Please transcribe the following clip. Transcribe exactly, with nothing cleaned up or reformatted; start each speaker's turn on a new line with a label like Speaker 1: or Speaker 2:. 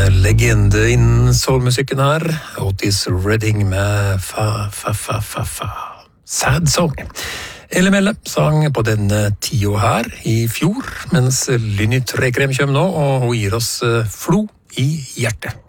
Speaker 1: legende innen soulmusikken her, Otis Redding med fa, fa, fa, fa, fa. Sad Song. Elle Melle sang på denne tio her i fjor, mens Lynny Trekrem kommer nå, og hun gir oss Flo i hjertet.